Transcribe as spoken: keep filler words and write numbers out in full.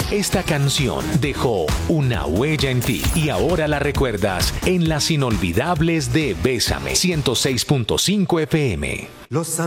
Esta canción dejó una huella en ti y ahora la recuerdas en las inolvidables de Bésame ciento seis punto cinco F M. Los